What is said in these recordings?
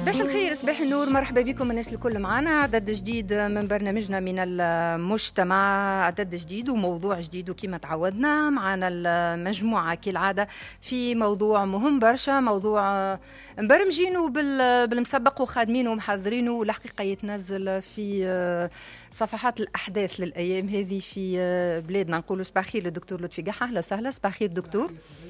صباح الخير، صباح النور، مرحبا بكم الناس الكل معنا. عدد جديد من برنامجنا من المجتمع، عدد جديد وموضوع جديد، وكما تعودنا معنا المجموعة كالعادة في موضوع مهم برشا، موضوع مبرمجينه بالمسبق وخادمينه ومحضرينه، والحقيقة يتنزل في صفحات الأحداث للأيام هذه في بلادنا. نقول صباح الخير للدكتور لطفي قحة. أهلا وسهلا. صباح الخير دكتور.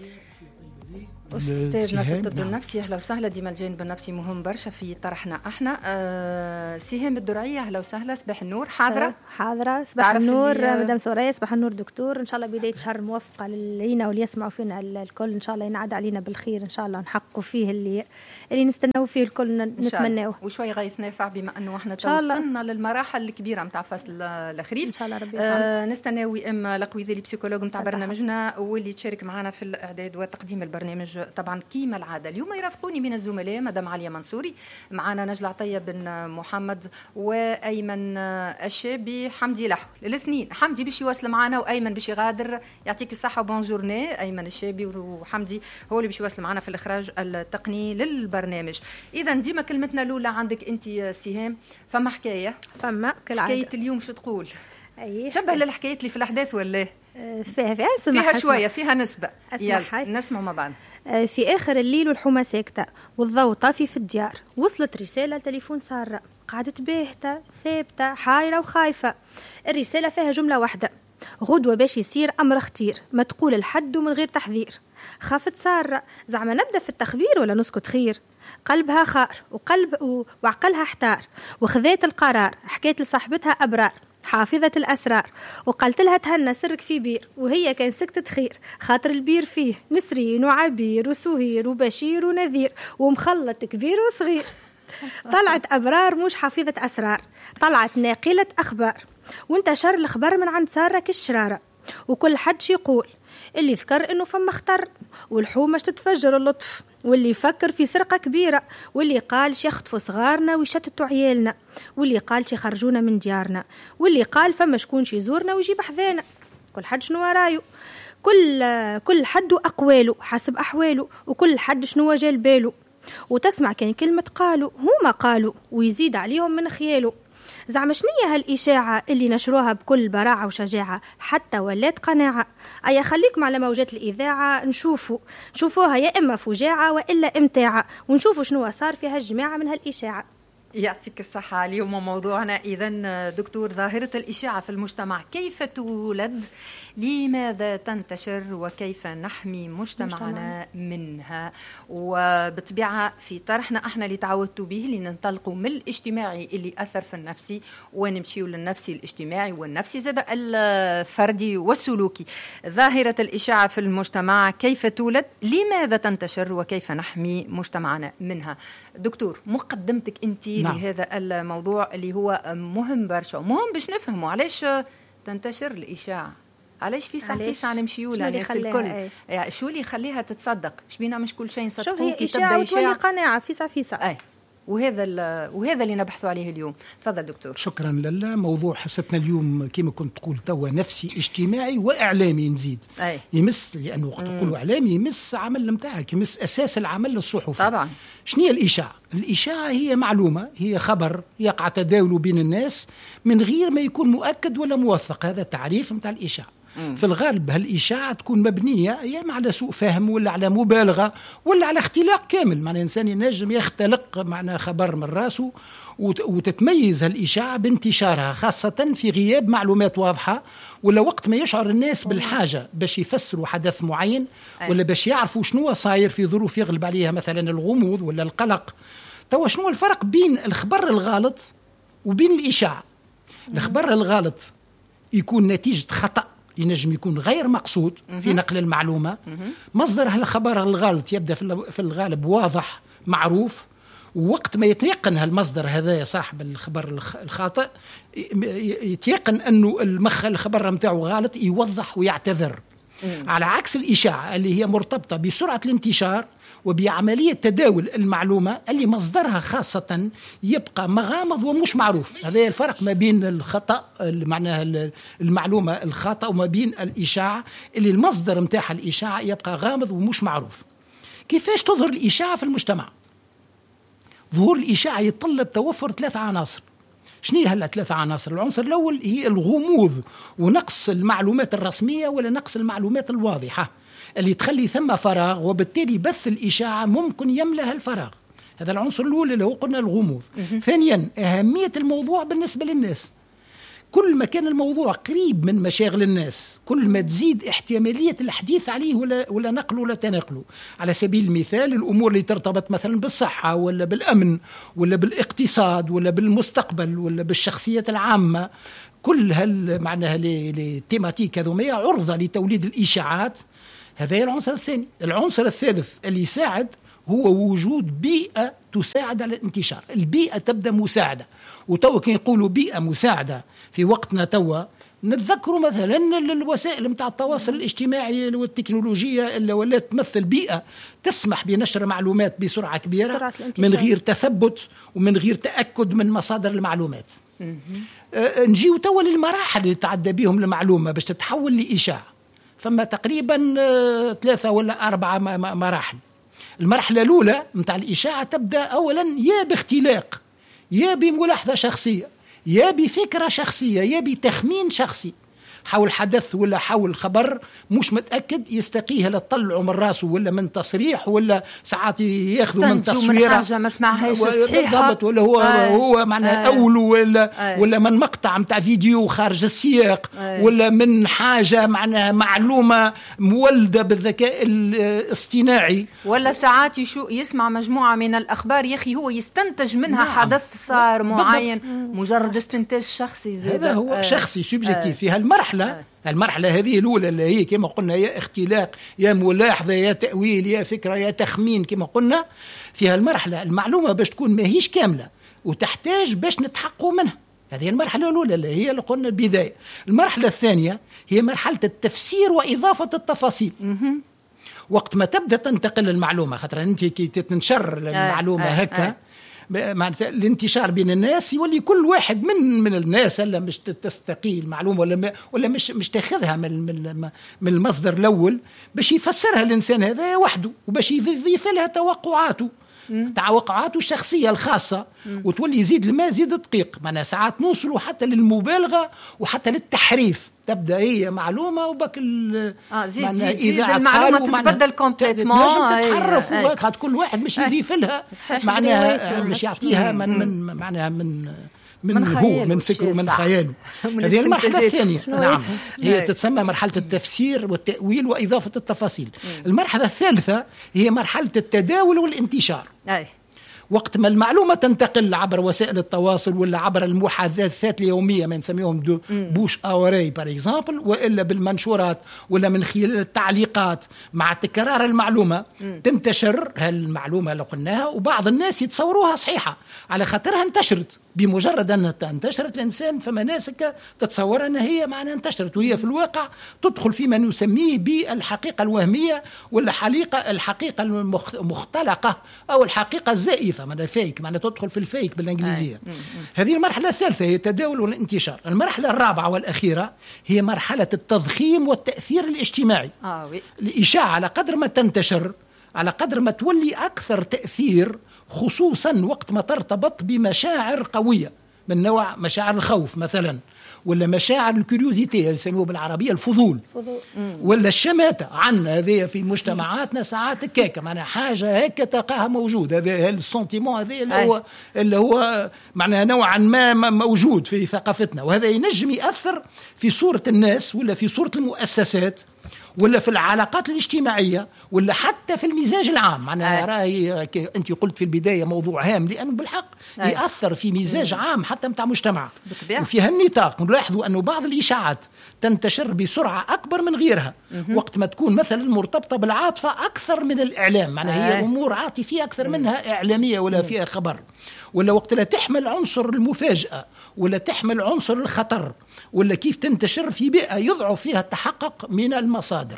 أستاذنا في الطب النفسي. أهلا وسهلا. ديما الجانب النفسي مهم برشا في طرحنا احنا. سهام الدرعية. أهلا وسهلا. صباح النور. حاضرة. صباح النور مدام ثريا. صباح النور دكتور. إن شاء الله بداية شهر موفقة لينا واللي يسمعوا فينا الكل. إن شاء الله ينعاد علينا بالخير. إن شاء الله نحققوا فيه اللي نستناو فيه الكل نتمناه. وشوي غيث نافع بما أنه احنا توصلنا للمراحل الكبيرة متاع فصل الخريف. إن شاء الله ربي نستناو إما لقويذي بسيكولوج متاع برنامجنا واللي تشارك معنا في الإعداد وتقديم البرنامج طبعا كيما العاده. اليوم يرافقوني من الزملاء مدام عليا منصوري، معنا نجلة عطية بن محمد وايمن الشابي، حمدي لحو. الاثنين حمدي باش يواصل معنا وايمن باش يغادر. يعطيك الصحه وبونجورني. ايمن الشابي وحمدي هو اللي باش يواصل معنا في الاخراج التقني للبرنامج. اذا ديما كلمتنا الاولى عندك انت سهام. فما حكايه كالعاده. حكايه اليوم شو تقول؟ تشبه للحكايات اللي في الاحداث ولا فيها شويه، فيها نسبه. يلا نسمع مع بعض. في آخر الليل والحومة ساكتة والضوء طافي في الديار، وصلت رسالة تليفون سارة. قعدت باهتة ثابتة حايرة وخايفة. الرسالة فيها جملة واحدة: غدوة باش يصير أمر خطير، ما تقول الحد ومن غير تحذير. خافت سارة، زعما نبدأ في التخبير ولا نسكت خير؟ قلبها خار وعقلها احتار، وخذات القرار. حكيت لصاحبتها أبرار حافظة الأسرار، وقالت لها تهنى سرك في بير، وهي كان سكتت خير. خاطر البير فيه نسرين وعبير وسهير وبشير ونذير ومخلط كبير وصغير. طلعت أبرار مش حافظة أسرار، طلعت ناقلة أخبار، وانتشر الخبر من عند سارة كالشرارة. وكل حد يقول اللي يذكر إنه فما خطر، والحومة تتفجر اللطف، واللي يفكر في سرقة كبيرة، واللي قال يخطفوا صغارنا ويشتتوا عيالنا، واللي قال يخرجونا من ديارنا، واللي قال فما شكون يزورنا ويجيب حذانا. كل حد شنو رايه، كل حد أقواله حسب أحواله، وكل حد شنو جال باله. وتسمع كان كلمة قالوا هما قالوا، ويزيد عليهم من خياله. زعما شنية هالإشاعة اللي نشروها بكل براعة وشجاعة حتى ولات قناعة؟ أيا خليكم على موجات الإذاعة نشوفوها يا إما فجاعة وإلا إمتاعة، ونشوفوا شنو صار في هالجماعة من هالإشاعة. يعطيك الصحة. اليوم موضوعنا إذن دكتور ظاهرة الإشاعة في المجتمع، كيف تولد، لماذا تنتشر، وكيف نحمي مجتمعنا منها. وبطبيعة في طرحنا احنا اللي تعودتوا به اللي ننطلقوا من الاجتماعي اللي أثر في النفسي ونمشيوا للنفسي الاجتماعي والنفسي زاد الفردي والسلوكي. ظاهرة الإشاعة في المجتمع كيف تولد، لماذا تنتشر، وكيف نحمي مجتمعنا منها. دكتور مقدمتك انت لهذا الموضوع اللي هو مهم برشا ومهم باش نفهمه علاش تنتشر الإشاعة، علاش في ساعة نمشيوا للناس الكل. يعني شو اللي يخليها تتصدق؟ شبينا مش كل شيء نصدقوه كي تبدا إشاعة قناعة فيسا. وهذا اللي نبحثوا عليه اليوم. تفضل دكتور. شكرا لله. موضوع حستنا اليوم كما كنت تقول توا نفسي اجتماعي وإعلامي نزيد. يمس، لأنه وقت تقولوا إعلامي يمس عمل متاعك، يمس أساس العمل الصحفي طبعا. شنو هي الإشاعة؟ الإشاعة هي معلومة، هي خبر يقع تداوله بين الناس من غير ما يكون مؤكد ولا موثق. هذا تعريف متاع الإشاعة. في الغالب هالإشاعة تكون مبنية يا على سوء فهم ولا على مبالغة ولا على اختلاق كامل. معنى إنسان ينجم يختلق معنى خبر من راسه، وتتميز هالإشاعة بانتشارها خاصة في غياب معلومات واضحة، ولا وقت ما يشعر الناس بالحاجة باش يفسروا حدث معين ولا باش يعرفوا شنو صاير في ظروف يغلب عليها مثلا الغموض ولا القلق. توا شنو الفرق بين الخبر الغلط وبين الإشاعة؟ الخبر الغلط يكون نتيجة خطأ، ينجم يكون غير مقصود في نقل المعلومة. مصدر هالخبر الغلط يبدأ في الغالب واضح معروف، ووقت ما يتيقن هالمصدر هذا صاحب الخبر الخاطئ يتيقن أنه الخبر متاعه غلط يوضح ويعتذر. على عكس الإشاعة اللي هي مرتبطة بسرعة الانتشار وبعملية تداول المعلومة اللي مصدرها خاصة يبقى مغامض ومش معروف. هذا الفرق ما بين الخطأ معناها المعلومة الخاطئة وما بين الإشاعة اللي المصدر متاعها الإشاعة يبقى غامض ومش معروف. كيفاش تظهر الإشاعة في المجتمع؟ ظهور الإشاعة يتطلب توفر 3 عناصر. شنو هي هلا 3 عناصر؟ العنصر الأول هي الغموض ونقص المعلومات الرسمية ولا نقص المعلومات الواضحة اللي تخلي ثم فراغ، وبالتالي بث الإشاعة ممكن يملأ الفراغ. هذا العنصر الأول اللي هو قلنا الغموض. ثانيا أهمية الموضوع بالنسبة للناس. كل ما كان الموضوع قريب من مشاغل الناس كل ما تزيد احتمالية الحديث عليه ولا نقله ولا تنقله. على سبيل المثال الأمور اللي ترتبط مثلا بالصحة ولا بالأمن ولا بالاقتصاد ولا بالمستقبل ولا بالشخصيات العامة، كل معناها التيماتيك هذوما عرضة لتوليد الإشاعات. هذا العنصر الثاني. العنصر الثالث اللي يساعد هو وجود بيئة تساعد على الانتشار. البيئة تبدأ مساعدة، وتوا كي نقولوا بيئة مساعدة في وقتنا توا نتذكروا مثلا الوسائل متاع التواصل الاجتماعي والتكنولوجيا اللي ولات تمثل بيئة تسمح بنشر معلومات بسرعة كبيرة من غير تثبت ومن غير تأكد من مصادر المعلومات. نجيو توا للمراحل اللي تعدى بهم المعلومة باش تتحول لإشاعة. فما تقريبا 3 ولا 4 مراحل. المرحلة الأولى متاع الإشاعة تبدأ أولا يا باختلاق يا بملاحظة شخصية يا بفكرة شخصية يا بتخمين شخصي حول حدث ولا حول خبر مش متأكد، يستقيه لطلعه من راسه ولا من تصريح ولا ساعات ياخذوا من تصويرة من حاجة ما سمعهاش صحيحة ولا هو معناها أول ولا من مقطع متاع فيديو خارج السياق ولا من حاجة معناها معلومة مولدة بالذكاء الاصطناعي، ولا ساعات يسمع مجموعة من الأخبار يا أخي هو يستنتج منها حدث صار معين مجرد استنتاج شخصي. هذا هو شخصي سوبجكتيف. في المرحلة هذه الأولى اللي هي كما قلنا يا اختلاق يا ملاحظة يا تأويل يا فكرة يا تخمين كما قلنا. فيها المرحلة المعلومة باش تكون ماهيش كاملة وتحتاج باش نتحققوا منها. هذه المرحلة الأولى اللي هي اللي قلنا البداية. المرحلة الثانية هي مرحلة التفسير وإضافة التفاصيل. وقت ما تبدأ تنتقل المعلومة، خاطر أنت كي تنشر المعلومة هكا معناتها الانتشار بين الناس يولي كل واحد من الناس اللي مش تستقي المعلومه ولا مش تاخذها من المصدر الاول باش يفسرها الانسان هذا وحده وباش يضيف لها توقعاته الشخصيه الخاصه وتولي يزيد الماء زيد دقيق. معناها ساعات نوصلوا حتى للمبالغه وحتى للتحريف. تبدا هي معلومه وبك زيد المعلومه تتبدل كومبليتمون تتحرف وقت كل واحد مش يضيف لها معناها مش يعطيها معناها من هو من فكره من خياله. هذه المرحله الثانيه. نعم هي تتسمى مرحله التفسير والتأويل وإضافة التفاصيل. المرحله الثالثه هي مرحله التداول والانتشار. وقت ما المعلومة تنتقل عبر وسائل التواصل ولا عبر المحادثات اليومية ما نسميهم بوش أوري بار إكزامبل، وإلا بالمنشورات ولا من خلال التعليقات مع تكرار المعلومة تنتشر هالمعلومة اللي قلناها، وبعض الناس يتصوروها صحيحة على خاطرها انتشرت. بمجرد أنها انتشرت الإنسان فما ناسك تتصور أنها هي معناها انتشرت، وهي في الواقع تدخل فيما نسميه بالحقيقة الوهمية ولا الحقيقة المختلقة أو الحقيقة الزائفة من الفيك، معناها تدخل في الفيك بالإنجليزية. هذه المرحلة الثالثة هي التداول والانتشار. المرحلة الرابعة والأخيرة هي مرحلة التضخيم والتأثير الاجتماعي. الإشاعة على قدر ما تنتشر على قدر ما تولي أكثر تأثير، خصوصا وقت ما ترتبط بمشاعر قوية من نوع مشاعر الخوف مثلا، ولا مشاعر الكوريوزيتي اللي يسموه بالعربية الفضول، ولا الشماتة عن هذه في مجتمعاتنا ساعات كيكا معناها حاجة هيك تلقاها موجود. هذا السنتيمون هذا اللي هو معناها نوعا ما موجود في ثقافتنا، وهذا ينجم يأثر في صورة الناس ولا في صورة المؤسسات ولا في العلاقات الاجتماعية ولا حتى في المزاج العام. معناها راهي أنت قلت في البداية موضوع هام لأنه بالحق يأثر في مزاج عام حتى متاع مجتمع. وفي هالنطاق نلاحظوا أنه بعض الإشاعات تنتشر بسرعة أكبر من غيرها وقت ما تكون مثلا مرتبطة بالعاطفة أكثر من الإعلام. معناها هي أمور عاطفية أكثر منها إعلامية ولا فيها خبر، ولا وقت لا تحمل عنصر المفاجأة ولا تحمل عنصر الخطر، ولا كيف تنتشر في بيئة يضعف فيها التحقق من المصادر.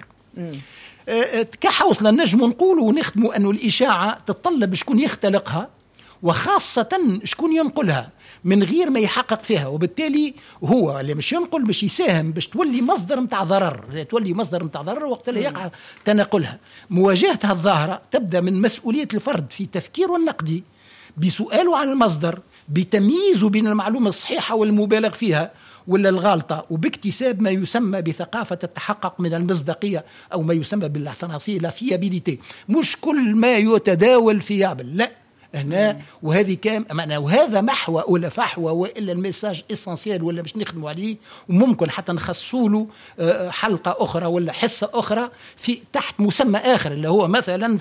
كحوصلة نجم نقول ونختموا أنه الإشاعة تتطلب شكون يختلقها وخاصة شكون ينقلها من غير ما يحقق فيها، وبالتالي هو اللي مش ينقل مش يساهم باش تولي مصدر متاع ضرر وقت اللي يقع تنقلها. مواجهة الظاهرة تبدأ من مسؤولية الفرد في تفكيره النقدي بسؤاله عن المصدر، بتمييزه بين المعلومة الصحيحة والمبالغ فيها ولا الغالطة، وباكتساب ما يسمى بثقافة التحقق من المصداقية أو ما يسمى بالفرنسية لا فيابيليتي. مش كل ما يتداول فيابل، لا هنا وهذه كام معناه، وهذا محور ولا فحوى والا الميساج اسانسيال ولا باش نخدموا عليه، وممكن حتى نخصوا له حلقه اخرى ولا حصه اخرى في تحت مسمى اخر اللي هو مثلا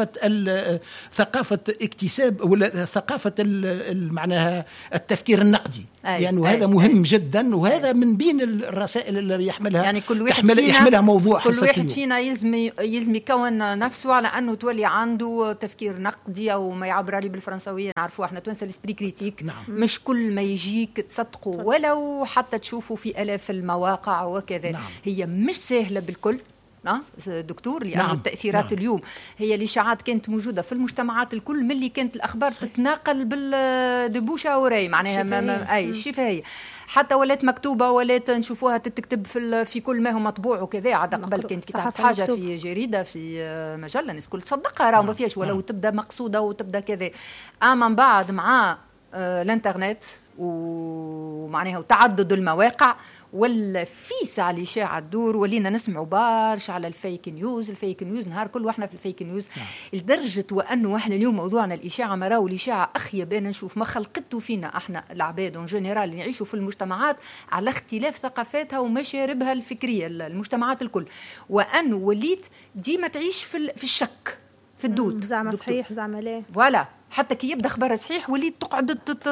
ثقافه اكتساب ولا ثقافه معناها التفكير النقدي. يعني هذا مهم جدا، وهذا من بين الرسائل اللي يحملها يعني كل واحد يحملها موضوع كل واحد فينا يلزم يكون نفسه على انه تولي عنده تفكير نقدي او ما يعبر عليه بالفرنسويه نعرفوه احنا توانسه الاسبري كريتيك. نعم. مش كل ما يجيك تصدقوا ولو حتى تشوفوا في الاف المواقع وكذا. نعم. هي مش سهله بالكل دكتور، لأن نعم. التأثيرات اليوم هي الإشاعات كانت موجودة في المجتمعات الكل ملي كانت الأخبار تتناقل بالدبوشة وراي معناها أي شفاهية، حتى ولات مكتوبة ولات نشوفوها تكتب في كل ما هو مطبوع وكذا. عاد قبل كانت كتاب حاجة مكتوب في جريدة في مجلة الناس كل تصدقها راه ما فيهاش ولو تبدأ مقصودة وتبدأ كذا. أما من بعد مع الانترنت ومعناها وتعدد المواقع ولا في ساعة الإشاعة الدور، ولينا نسمعوا بارش على الفيك نيوز نهار كل واحنا في الفيك نيوز. لدرجة وأنه احنا اليوم موضوعنا الإشاعة مراو الإشاعة أخيب أنا نشوف ما خلقته فينا احنا العباد اون جينيرال اللي نعيشوا في المجتمعات على اختلاف ثقافاتها ومشاربها الفكرية المجتمعات الكل، وأنه وليت ديما تعيش في الشك في الدود، زعما صحيح زعما لا ولا حتى كي يبدا خبر صحيح وليت تقعد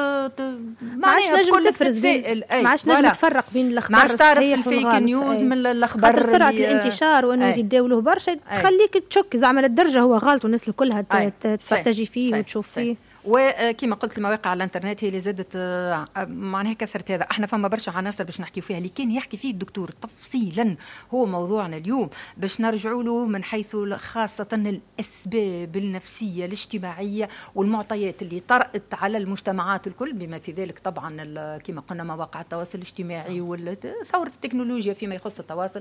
ما عادش نجم تفرز ما عادش نجم تفرق بين الاخبار الصحيح والفيك نيوز من الاخبار سرعه الانتشار وانه يداولوه برشا تخليك تشك زعما للدرجه هو غلط والناس كلها تتجي فيه وتشوف فيه. وكما قلت المواقع على الانترنت هي اللي زادت معناها كثرت هذا. احنا فما برشا عناصر باش نحكي فيها اللي كان يحكي فيه الدكتور تفصيلا، هو موضوعنا اليوم باش نرجعوا له من حيث خاصة الأسباب النفسية الاجتماعية والمعطيات اللي طرأت على المجتمعات الكل، بما في ذلك طبعا كما قلنا مواقع التواصل الاجتماعي وثورة التكنولوجيا فيما يخص التواصل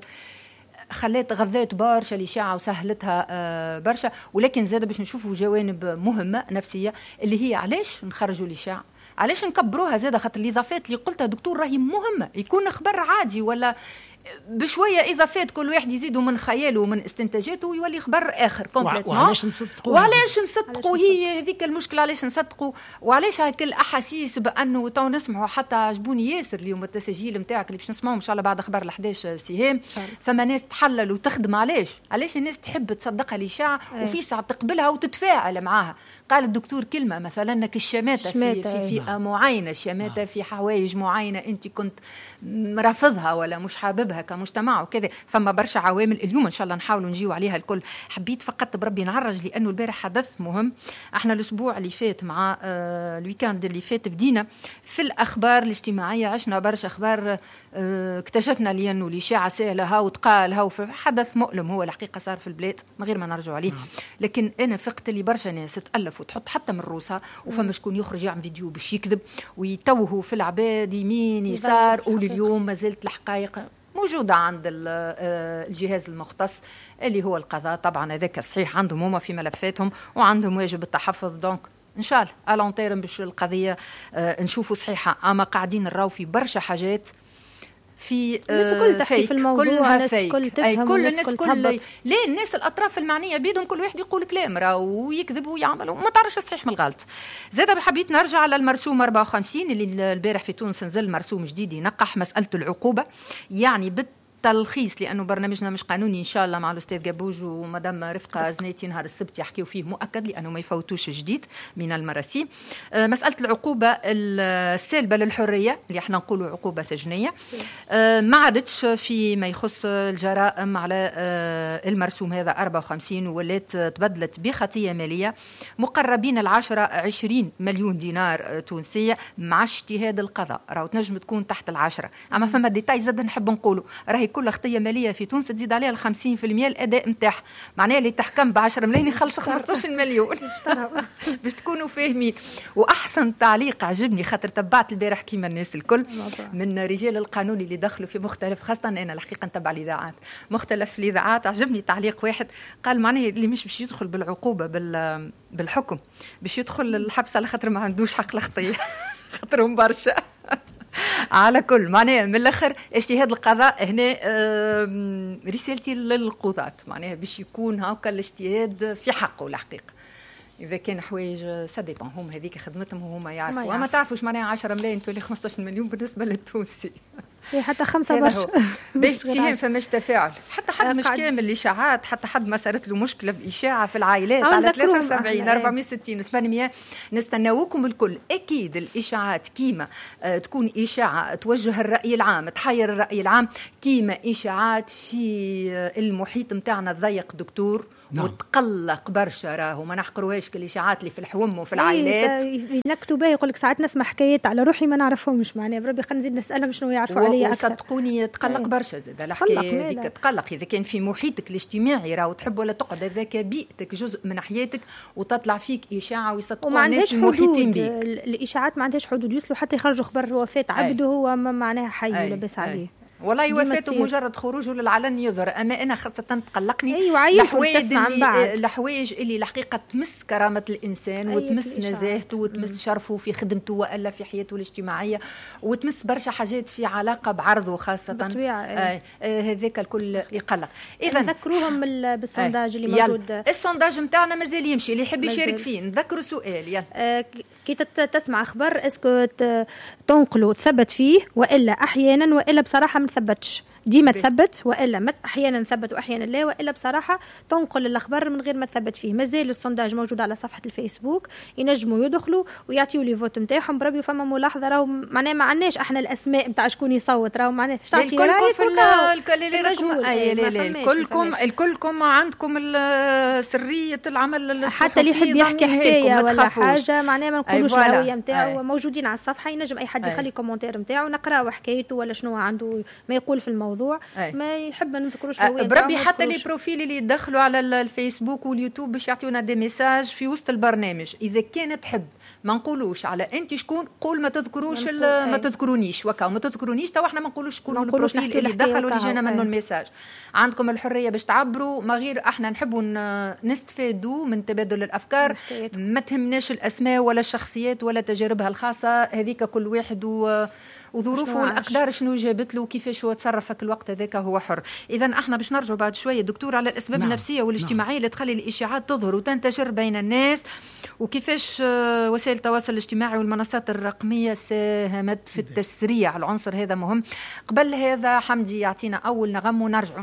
خلات غذات برشا الإشاعة وسهلتها برشا. ولكن زاد باش نشوفوا جوانب مهمة نفسية اللي هي علاش نخرجوا الإشاعة، علاش نكبروها زاد، خاطر الإضافات اللي قلتها دكتور راهي مهمة. يكون خبر عادي ولا بشوية إضافات كل واحد يزيدوا من خياله ومن استنتاجاته يولي خبر آخر كومبليتمون. وعلاش نصدقوا هي هذيك المشكلة، علاش نصدقوا وعلاش هاك الأحاسيس بأنه تو نسمعوا حتى عجبوني ياسر اليوم التسجيل متاعك اللي باش نسمعوا إن شاء الله بعد أخبار 11 سهام. فما ناس تحلل وتخدم علاش الناس تحب تصدقها الإشاعة وفي ساعة تقبلها وتتفاعل معها. قال الدكتور كلمة مثلا انك الشماتة في فئة معينة، الشماتة في حوايج معينة انت كنت رافضها ولا مش حاببها كمجتمع وكذا. فما برشا عوامل اليوم ان شاء الله نحاولوا نجيو عليها الكل. حبيت فقط بربي نعرج لانه البارح حدث مهم. احنا الاسبوع اللي فات مع الويكاند اللي فات بدينا في الاخبار الاجتماعية، عشنا برشا اخبار اكتشفنا لي انه الاشاعة سهلها وتقالها حدث مؤلم هو الحقيقة صار في البلاد من غير ما نرجع عليه. لكن انا فقت اللي برشا ناس تألف وتحط حتى من روسها وفما شكون يخرج يعمل فيديو باش يكذب ويتوهوا في العباد يمين يسار. ولليوم ما زلت الحقائق موجودة عند الجهاز المختص اللي هو القضاء. طبعا هذاك صحيح عندهم هما في ملفاتهم وعندهم واجب التحفظ، دونك ان شاء الله الونتيرم باش القضية نشوفوا صحيحة. اما قاعدين نراو في برشا حاجات في الناس الكل تحكي في الموضوع، الناس الكل تفهم، كل الناس كل ليه الناس الاطراف المعنيه بيدهم كل واحد يقول كلام راهو ويكذب ويعمل وما تعرفش الصحيح من الغلط. زاد حبيت نرجع على المرسوم 54 اللي البارح في تونس نزل مرسوم جديد ينقح مساله العقوبه، يعني تلخيص لانه برنامجنا مش قانوني ان شاء الله مع الاستاذ جابوج ومدام رفقه زنيتي نهار السبت يحكيوا فيه مؤكد لانه ما يفوتوش جديد من المراسيم. مساله العقوبه السالبه للحريه اللي احنا نقولوا عقوبه سجنيه ما عادتش في ما يخص الجرائم على المرسوم هذا 54 ولات تبدلت بخطيه ماليه مقربين 20 مليون دينار تونسيه مع اجتهاد القضاء. راهو تنجم تكون تحت 10، اما فما ديتاي زاد نحب نقوله راهي كل خطيه ماليه في تونس تزيد عليها 50% الاداء نتاعها، معناها اللي تحكم ب10 ملايين يخلص 15 مليون باش تكونوا فاهمين. واحسن تعليق عجبني خاطر تبعت البارح كيما الناس الكل من رجال القانون اللي دخلوا في مختلف، خاصه انا الحقيقه نتبع الاذاعات، مختلف الاذاعات، عجبني تعليق واحد قال معناه اللي مش باش يدخل بالعقوبه بالحكم باش يدخل الحبس على خاطر ما عندوش حق الخطيه خاطرهم برشا. على كل معناها من الاخر اجتهاد القضاء هنا رسالتي للقضاة معناها باش يكون هكا الاجتهاد في حقه الحقيقه. اذا كان حوايج سديبون هم هذيك خدمتهم وهما يعرفوا، ما تعرفوش معناها 10 ملايين تولي 15 مليون بالنسبه للتونسي حتى 5 برشا باهي فماش تفاعل، حتى حد مش كامل الاشاعات، حتى حد ما صارت له مشكله باشاعه في العائلات على 73 460 800 نستناوكم الكل. اكيد الاشاعات كيما تكون اشاعه توجه الراي العام تحير الراي العام، كيما اشاعات في المحيط نتاعنا الضيق دكتور وتقلق برشا، راهو ما نحقروهاش كالاشاعات اللي في الحوم وفي العائلات ينكتوا بها يقول لك ساعات نسمع حكايات على روحي ما نعرفهمش، معناها بربي خلينا نزيد نسالهم شنو يعرفوا عليا اكثر. وصدقوني تقلق برشا زاد الحكايه هذيك، تقلق اذا كان في محيطك الاجتماعي راهو تحب ولا تقعد هذاك بيئتك جزء من حياتك وتطلع فيك اشاعه ويصدقوا الناس المحيطين بك. الاشاعات ما عندهاش حدود، يوصلوا حتى يخرجوا خبر وفاه عبده هو معناها حي لاباس عليه. والله وفاته مجرد خروجه للعلن يظهر، اما انا خاصه تقلقني الحوايج اللي الحقيقه تمس كرامه الانسان وتمس نزاهته وتمس شرفه في خدمته والا في حياته الاجتماعيه وتمس برشا حاجات في علاقه بعرضه خاصه هذاك الكل يقلق. اذا نذكروهم بالسونداج اللي موجود، السونداج نتاعنا مازال يمشي، اللي يحب يشارك فيه نذكروا سؤال يلا. كي تسمع خبر اسكو تنقلوا تثبت فيه والا احيانا والا بصراحه ما ثبتش، ديما تثبت والا احيانا ثبت واحيانا لا، والا بصراحه تنقل الاخبار من غير ما تثبت فيه. مازال السونداج موجود على صفحه الفيسبوك، ينجموا يدخلوا ويعطيوا لي فوت نتاعهم بربي. فما ملاحظه راهو معناها ما عندناش احنا الاسماء نتاع شكون يصوت، راهو معناها تعطي الكلكم عندكم سريه العمل، حتى اللي يحب يحكي حكايه ولا حاجه معناها ما نقولوش الهويه نتاعو، موجودين على الصفحه، ينجم اي حد يخلي كومنتير نتاعو نقراو حكايته ولا شنو عنده ما يقول في الموضوع. ما يحب نذكروش بربي حتى لي بروفيل اللي يدخلوا على الفيسبوك واليوتيوب باش يعطيونا دي ميساج في وسط البرنامج، اذا كانت تحب ما نقولوش على انت شكون قول ما تذكروش ما تذكرونيش وكا وما تذكرونيش تو احنا ما نقولوش شكون البروفيل اللي دخلوا اللي جانا منه الميساج. عندكم الحريه باش تعبروا، ما غير احنا نحبوا نستفادوا من تبادل الافكار، ما تهمناش الاسماء ولا الشخصيات ولا تجاربها الخاصه، هذيك كل واحد وظروفه والاقدار شنو جابت له وكيفاش هو تصرف في الوقت هذاك هو حر. اذا احنا باش نرجعوا بعد شويه دكتور على الاسباب النفسيه والاجتماعيه اللي تخلي الاشاعات تظهر وتنتشر بين الناس، وكيفاش وسائل التواصل الاجتماعي والمنصات الرقميه ساهمت في التسريع العنصر هذا مهم. قبل هذا حمدي يعطينا اول نغم ونرجع